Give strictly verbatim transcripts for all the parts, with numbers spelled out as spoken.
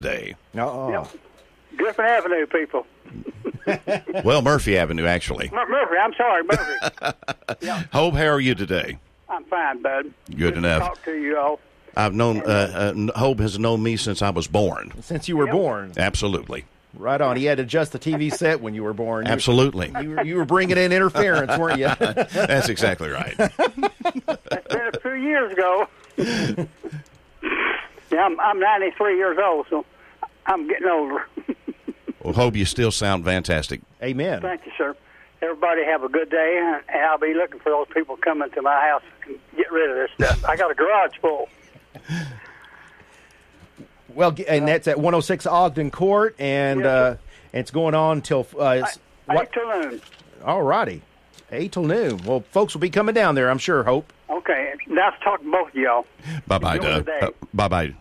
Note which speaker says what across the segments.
Speaker 1: Day.
Speaker 2: Oh.
Speaker 3: Yep. Griffin Avenue, people.
Speaker 1: Well, Murphy Avenue, actually.
Speaker 3: Mur- Murphy, I'm sorry, Murphy. Yeah,
Speaker 1: Hope, how are you today?
Speaker 3: I'm fine, bud.
Speaker 1: Good enough.
Speaker 3: To talk to you all.
Speaker 1: I've known, uh, uh, Hope has known me since I was born.
Speaker 2: Since you were
Speaker 3: Yep.
Speaker 2: born.
Speaker 1: Absolutely.
Speaker 2: Right on. He had to adjust the T V set when you were born. You-
Speaker 1: Absolutely.
Speaker 2: You, were, you were bringing in interference, weren't you?
Speaker 1: That's exactly right.
Speaker 3: That's been a few years ago. Yeah, I'm, I'm ninety-three years old, so I'm getting older.
Speaker 1: Well, Hope, you still sound fantastic.
Speaker 2: Amen.
Speaker 3: Thank you, sir. Everybody have a good day, and I'll be looking for those people coming to my house and get rid of this stuff. I got a garage full.
Speaker 2: Well, and that's at one oh six Ogden Court, and
Speaker 3: Yes,
Speaker 2: uh,
Speaker 3: sir.
Speaker 2: and it's going on till uh, it's,
Speaker 3: Eight
Speaker 2: what?
Speaker 3: till noon.
Speaker 2: All righty, eight till noon. Well, folks will be coming down there, I'm sure. Hope.
Speaker 3: Okay, nice talking to both of y'all.
Speaker 1: Bye-bye,
Speaker 3: Enjoy
Speaker 1: Doug.
Speaker 3: the day.
Speaker 1: Uh, bye-bye.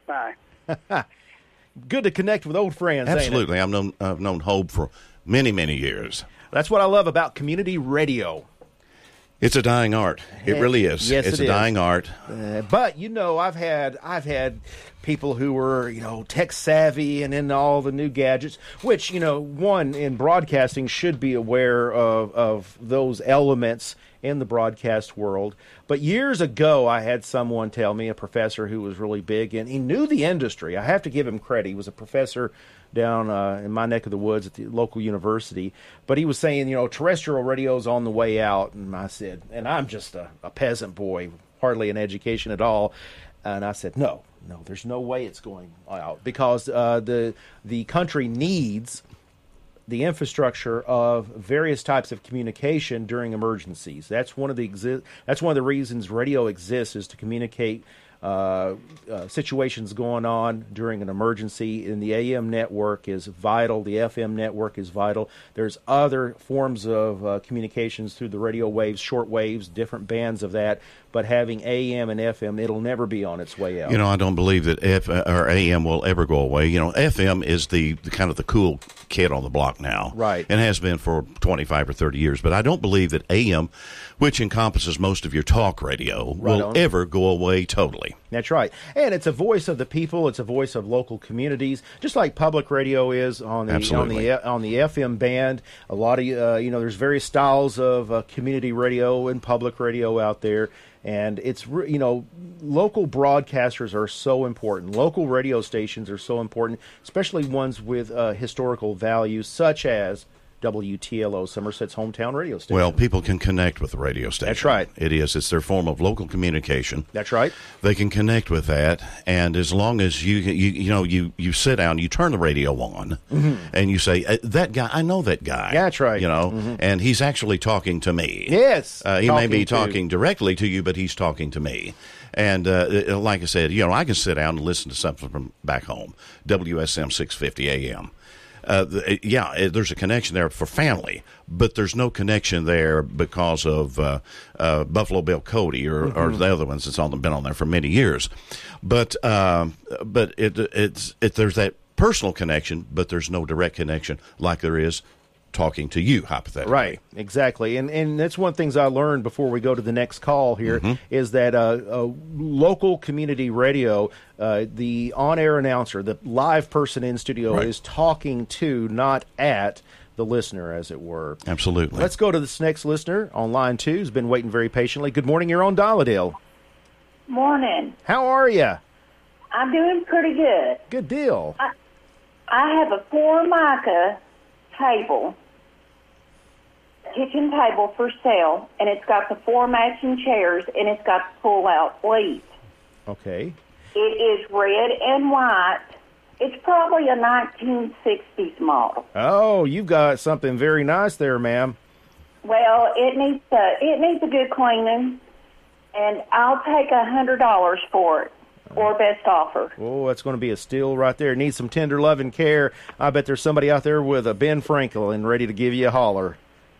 Speaker 3: Bye.
Speaker 2: Good to connect with old friends. ain't it?
Speaker 1: Absolutely. I've known, I've known Hope for many, many years.
Speaker 2: That's what I love about community radio.
Speaker 1: It's a dying art. It really is.
Speaker 2: Yes,
Speaker 1: it's
Speaker 2: it
Speaker 1: a
Speaker 2: is.
Speaker 1: dying art.
Speaker 2: Uh, but you know, I've had I've had people who were you know tech savvy and into all the new gadgets, which you know one in broadcasting should be aware of of those elements in the broadcast world. But years ago, I had someone tell me, a professor who was really big and he knew the industry. I have to give him credit. He was a professor down uh, in my neck of the woods at the local university. But he was saying, you know, terrestrial radio's on the way out. And I said, and I'm just a, a peasant boy, hardly an education at all. And I said, no, no, there's no way it's going out because uh, the the country needs the infrastructure of various types of communication during emergencies. That's one of the exi- that's one of the reasons radio exists, is to communicate uh, uh, situations going on during an emergency. And the A M network is vital. The F M network is vital. There's other forms of uh, communications through the radio waves, short waves, different bands of that. But having A M and F M, it'll never be on its way out.
Speaker 1: You know, I don't believe that F or A M will ever go away. You know, F M is the, the kind of the cool kid on the block now,
Speaker 2: Right.
Speaker 1: and has been for twenty-five or thirty years. But I don't believe that A M, which encompasses most of your talk radio,
Speaker 2: Right
Speaker 1: will
Speaker 2: on.
Speaker 1: ever go away totally.
Speaker 2: That's right. And it's a voice of the people. It's a voice of local communities, just like public radio is on the
Speaker 1: Absolutely.
Speaker 2: on the on the F M band. A lot of uh, you know, there's various styles of uh, community radio and public radio out there. And it's, re- you know, local broadcasters are so important. Local radio stations are so important, especially ones with uh, historical values, such as W T L O, Somerset's hometown radio station.
Speaker 1: Well, people can connect with the radio station.
Speaker 2: That's right.
Speaker 1: It is. It's their form of local communication.
Speaker 2: That's right.
Speaker 1: They can connect with that, and as long as you you you know you, you sit down, you turn the radio on, mm-hmm. and you say, uh, "That guy, I know that guy."
Speaker 2: That's right.
Speaker 1: You know,
Speaker 2: Mm-hmm.
Speaker 1: and he's actually talking to me.
Speaker 2: Yes.
Speaker 1: uh, he may be
Speaker 2: to-
Speaker 1: talking directly to you, but he's talking to me. And uh, like I said, you know, I can sit down and listen to something from back home, W S M six fifty A M. Uh, the, yeah, uh, there's a connection there for family, but there's no connection there because of uh, uh, Buffalo Bill Cody or, mm-hmm. or the other ones that's on been on there for many years. But um, but it it's it there's that personal connection, but there's no direct connection like there is talking to you, hypothetically.
Speaker 2: Right, exactly. And and that's one of the things I learned before we go to the next call here, mm-hmm. is that uh, uh, local community radio, uh, the on-air announcer, the live person in studio,
Speaker 1: right.
Speaker 2: is talking to, not at, the listener, as it were.
Speaker 1: Absolutely.
Speaker 2: Let's go to this next listener on line two, who's been waiting very patiently. Good morning, you're on Dial-A-Dale.
Speaker 4: Morning.
Speaker 2: How are you?
Speaker 4: I'm doing pretty good.
Speaker 2: Good deal.
Speaker 4: I, I have a Formica table, kitchen table for sale, and it's got the four matching chairs, and it's got the pull-out leaf.
Speaker 2: Okay.
Speaker 4: It is red and white. It's probably a nineteen sixties model.
Speaker 2: Oh, you've got something very nice there, ma'am.
Speaker 4: Well, it needs a, it needs a good cleaning, and I'll take a hundred dollars for it, or best offer.
Speaker 2: Oh, that's going to be a steal right there. Needs some tender love and care. I bet there's somebody out there with a Ben Franklin ready to give you a holler.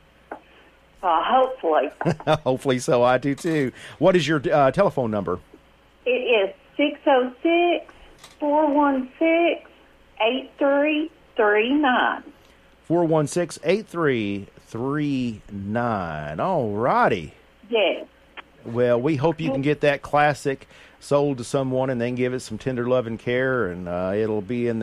Speaker 4: Uh, hopefully.
Speaker 2: Hopefully so. I do too. What is your uh, telephone number?
Speaker 4: It is six oh six, four one six, eight three three nine.
Speaker 2: four one six, eight three three nine. All righty.
Speaker 4: Yes.
Speaker 2: Well, we hope you can get that classic sold to someone and then give it some tender love and care, and uh, it'll be in